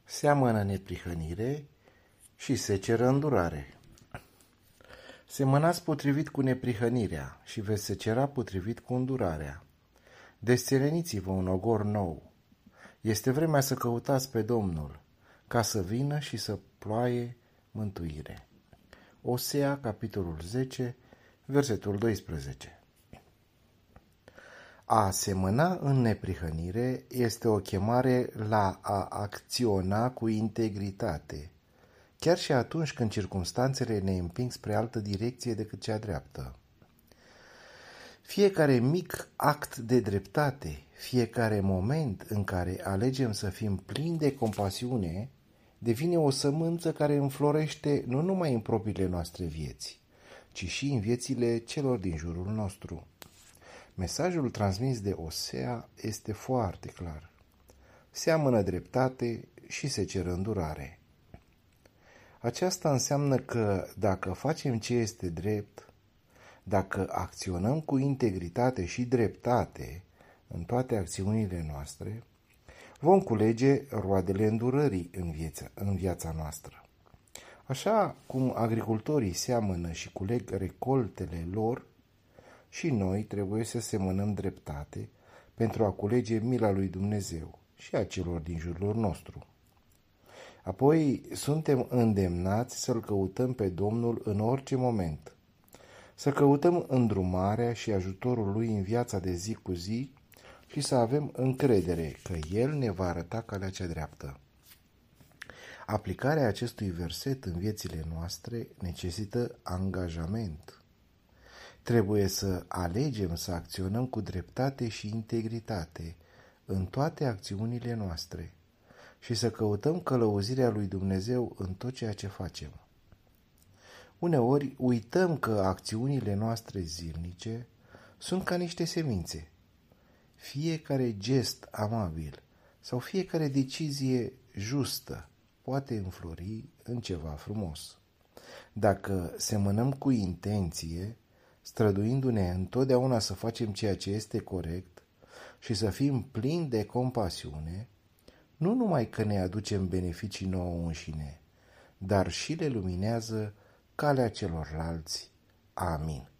Seamănă neprihănire și seceră îndurare. Semănați potrivit cu neprihănirea și veți secera potrivit cu îndurarea. Desțeleniți-vă un ogor nou. Este vremea să căutați pe Domnul, ca să vină și să ploaie mântuire. Osea, capitolul 10, versetul 12. A semăna în neprihănire este o chemare la a acționa cu integritate, chiar și atunci când circumstanțele ne împing spre altă direcție decât cea dreaptă. Fiecare mic act de dreptate, fiecare moment în care alegem să fim plini de compasiune, devine o sămânță care înflorește nu numai în propriile noastre vieți, ci și în viețile celor din jurul nostru. Mesajul transmis de Osea este foarte clar. Seamănă dreptate și seceră îndurare. Aceasta înseamnă că dacă facem ce este drept, dacă acționăm cu integritate și dreptate în toate acțiunile noastre, vom culege roadele îndurării în viața noastră. Așa cum agricultorii seamănă și culeg recoltele lor, și noi trebuie să semănăm dreptate pentru a culege mila lui Dumnezeu și a celor din jurul nostru. Apoi suntem îndemnați să-L căutăm pe Domnul în orice moment, să căutăm îndrumarea și ajutorul Lui în viața de zi cu zi și să avem încredere că El ne va arăta calea cea dreaptă. Aplicarea acestui verset în viețile noastre necesită angajament. Trebuie să alegem să acționăm cu dreptate și integritate în toate acțiunile noastre și să căutăm călăuzirea lui Dumnezeu în tot ceea ce facem. Uneori uităm că acțiunile noastre zilnice sunt ca niște semințe. Fiecare gest amabil sau fiecare decizie justă poate înflori în ceva frumos. Dacă semănăm cu intenție, străduindu-ne întotdeauna să facem ceea ce este corect și să fim plini de compasiune, nu numai că ne aducem beneficii nouă înșine, dar și le luminează calea celorlalți. Amin.